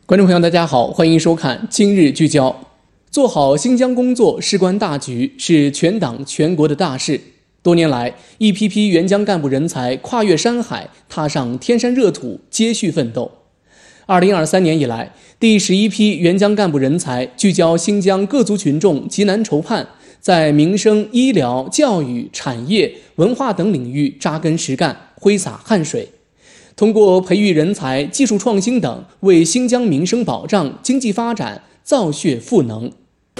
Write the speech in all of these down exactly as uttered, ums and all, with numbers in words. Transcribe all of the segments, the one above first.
观众朋友大家好，欢迎收看今日聚焦。做好新疆工作事关大局，是全党全国的大事。多年来，一批批援疆干部人才跨越山海，踏上天山热土，接续奋斗。二零二三年以来，第十一批援疆干部人才聚焦新疆各族群众急难愁盼，在民生、医疗、教育、产业、文化等领域扎根实干，挥洒汗水。通过培育人才、技术创新等，为新疆民生保障、经济发展造血赋能。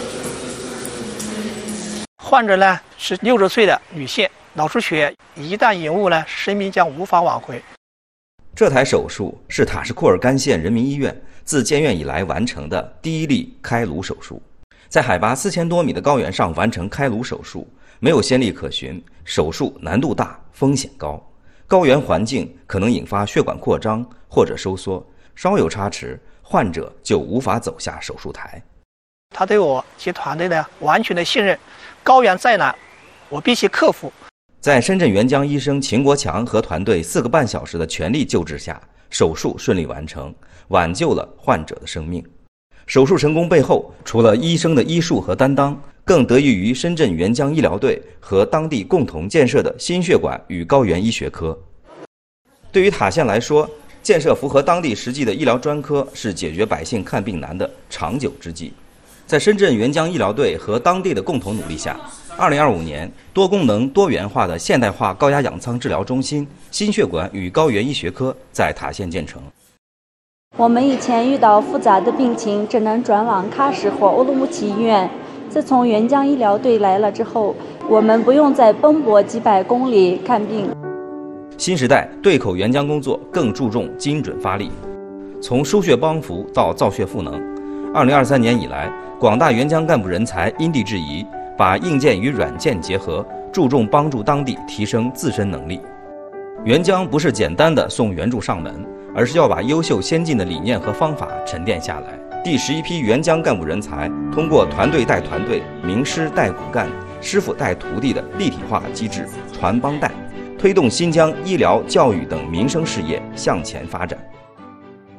患者呢是六十岁的女性，脑出血，一旦延误呢，生命将无法挽回。 这台手术是塔什库尔干县人民医院自建院以来完成的第一例开颅手术。在海拔四千多米的高原上完成开颅手术，没有先例可循，手术难度大，风险高。高原环境可能引发血管扩张或者收缩，稍有差池，患者就无法走下手术台。 他对我及团队的完全的信任，高原再难，我必须克服。 在深圳援疆医生秦国强和团队四个半小时的全力救治下，手术顺利完成，挽救了患者的生命。手术成功背后，除了医生的医术和担当，更得益于深圳援疆医疗队和当地共同建设的心血管与高原医学科。对于塔县来说，建设符合当地实际的医疗专科是解决百姓看病难的长久之计。在深圳援疆医疗队和当地的共同努力下，二零二五年，多功能多元化的现代化高压氧舱治疗中心心血管与高原医学科在塔县建成。 我们以前遇到复杂的病情，只能转往喀什或乌鲁木齐医院。自从援疆医疗队来了之后，我们不用再奔波几百公里看病。 新时代对口援疆工作更注重精准发力，从输血帮扶到造血赋能。二零二三年以来，广大援疆干部人才因地制宜，把硬件与软件结合，注重帮助当地提升自身能力。援疆不是简单的送援助上门，而是要把优秀先进的理念和方法沉淀下来。第十一批援疆干部人才通过团队带团队、名师带骨干、师傅带徒弟的立体化机制，传帮带，推动新疆医疗、教育等民生事业向前发展。